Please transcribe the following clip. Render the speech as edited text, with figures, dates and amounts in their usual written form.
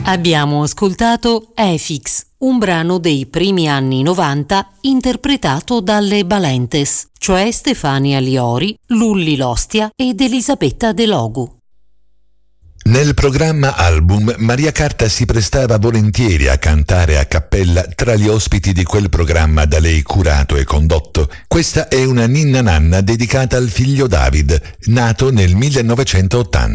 Abbiamo ascoltato Efix, un brano dei primi anni 90 interpretato dalle Balentes, cioè Stefania Liori, Lulli Lostia ed Elisabetta De Logu. Nel programma album Maria Carta si prestava volentieri a cantare a cappella tra gli ospiti di quel programma da lei curato e condotto. Questa è una ninna nanna dedicata al figlio David, nato nel 1980.